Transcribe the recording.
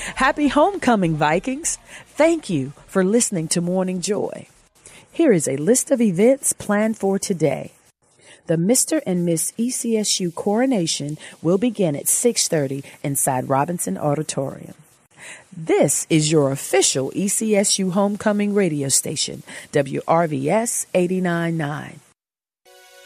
Happy homecoming, Vikings. Thank you for listening to Morning Joy. Here is a list of events planned for today. The Mr. and Miss ECSU coronation will begin at 6:30 inside Robinson Auditorium. This is your official ECSU homecoming radio station, WRVS 89.9.